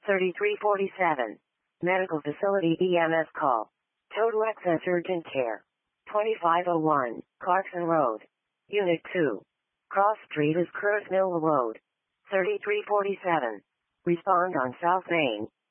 3347. Medical facility EMS call. Total Access Urgent Care. 2501, Clarkson Road. Unit 2. Cross Street is Curtis Mill Road. 3347. Respond on South Main.